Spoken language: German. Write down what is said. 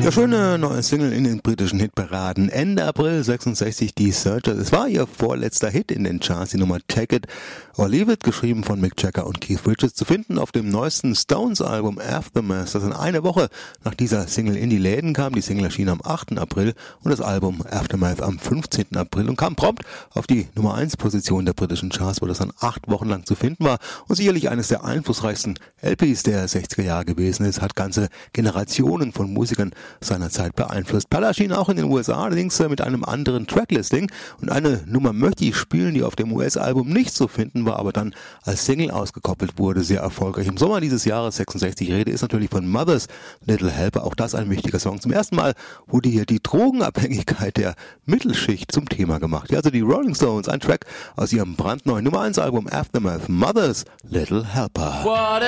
Ja, schöne neue Single in den britischen Hitparaden. Ende April 66 die Searchers. Es war ihr vorletzter Hit in den Charts, die Nummer Take It or Leave It, geschrieben von Mick Jagger und Keith Richards, zu finden auf dem neuesten Stones-Album Aftermath, das in einer Woche nach dieser Single in die Läden kam. Die Single erschien am 8. April und das Album Aftermath am 15. April und kam prompt auf die Nummer 1 Position der britischen Charts, wo das dann 8 Wochen lang zu finden war und sicherlich eines der einflussreichsten LPs der 60er Jahre gewesen ist, hat ganze Generationen von Musikern seiner Zeit beeinflusst. Palla erschien auch in den USA, allerdings mit einem anderen Tracklisting, und eine Nummer möchte ich spielen, die auf dem US-Album nicht zu finden war, aber dann als Single ausgekoppelt wurde, sehr erfolgreich. Im Sommer dieses Jahres 66, Rede ist natürlich von Mother's Little Helper, auch das ein wichtiger Song. Zum ersten Mal wurde hier die Drogenabhängigkeit der Mittelschicht zum Thema gemacht. Ja, also die Rolling Stones, ein Track aus ihrem brandneuen Nummer 1 Album Aftermath, Mother's Little Helper.